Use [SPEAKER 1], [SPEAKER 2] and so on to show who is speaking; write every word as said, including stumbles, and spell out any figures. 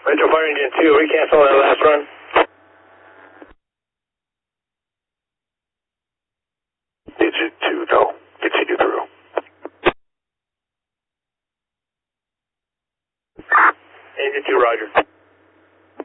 [SPEAKER 1] Retro Fire Engine two, we cancel that last run.
[SPEAKER 2] Engine two, no. Continue through.
[SPEAKER 1] Engine two, roger.